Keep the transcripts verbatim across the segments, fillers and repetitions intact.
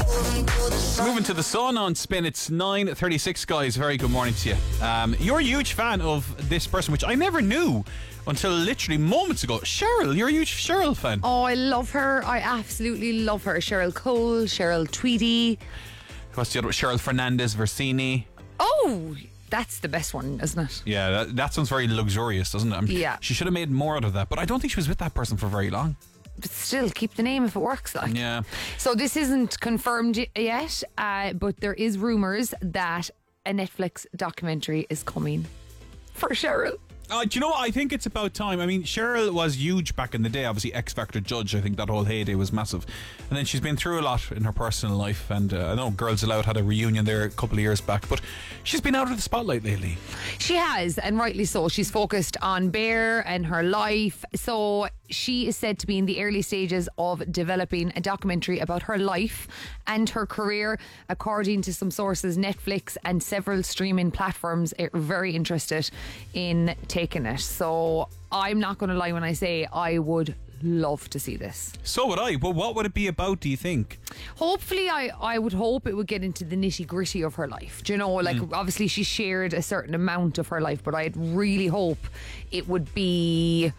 Moving to the Sun on Spin, it's nine thirty-six, guys. Very good morning to you. Um, you're a huge fan of this person, which I never knew until literally moments ago. Cheryl, you're a huge Cheryl fan. Oh, I love her. I absolutely love her. Cheryl Cole, Cheryl Tweedy. What's the other one? Cheryl Fernandez Versini. Oh, that's the best one, isn't it? Yeah, that, that sounds very luxurious, doesn't it? I mean, Yeah. She should have made more out of that, but I don't think she was with that person for very long. But still, keep the name if it works. Like, Yeah. So this isn't confirmed y- yet, uh, but there is rumours that a Netflix documentary is coming for Cheryl. Uh, do you know what? I think it's about time. I mean, Cheryl was huge back in the day. Obviously, X Factor judge. I think that whole heyday was massive. And then she's been through a lot in her personal life. And uh, I know Girls Aloud had a reunion there a couple of years back. But she's been out of the spotlight lately. She has, and rightly so. She's focused on Bear and her life. So she is said to be in the early stages of developing a documentary about her life and her career. According to some sources, Netflix and several streaming platforms are very interested in taking it. So I'm not going to lie when I say I would love to see this. So would I. But what would it be about, do you think? Hopefully, I, I would hope it would get into the nitty gritty of her life. Do you know, like mm. obviously she shared a certain amount of her life, but I'd really hope it would be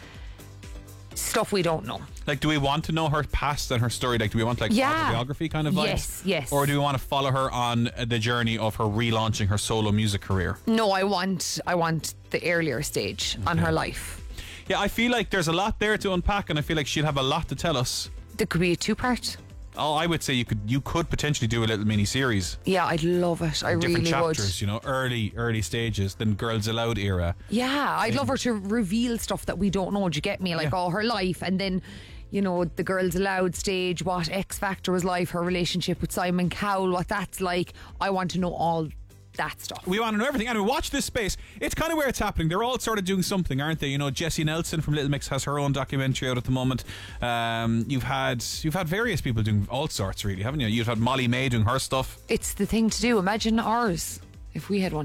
stuff we don't know. Like, do we want to know her past and her story? Like, do we want like yeah. autobiography kind of vibes? Yes, yes. Or do we want to follow her on the journey of her relaunching her solo music career? No, I want I want the earlier stage okay. on her life. Yeah, I feel like there's a lot there to unpack, and I feel like she'll have a lot to tell us. There could be a two-part. Oh, I would say you could you could potentially do a little mini series. Yeah, I'd love it. I Different really chapters, would. You know, early early stages, then Girls Aloud era. Yeah, I'd love her to reveal stuff that we don't know. Do you get me? Like yeah. all her life, and then, you know, the Girls Aloud stage, what X Factor was like, her relationship with Simon Cowell, what that's like. I want to know all that stuff. We want to know everything. And we watch this space. It's kind of where it's happening. They're all sort of doing something, aren't they? You know, Jessie Nelson from Little Mix has her own documentary out at the moment. Um, you've had you've had various people doing all sorts, really, haven't you? You've had Molly May doing her stuff. It's the thing to do. Imagine ours if we had one.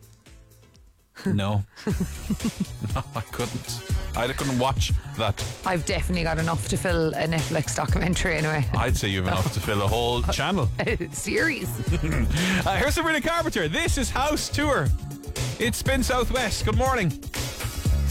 No. No, I couldn't. I couldn't watch that. I've definitely got enough to fill a Netflix documentary anyway. I'd say you've enough to fill a whole channel. Series. uh, here's Sabrina Carpenter. This is House Tour. It's Spin Southwest. Good morning.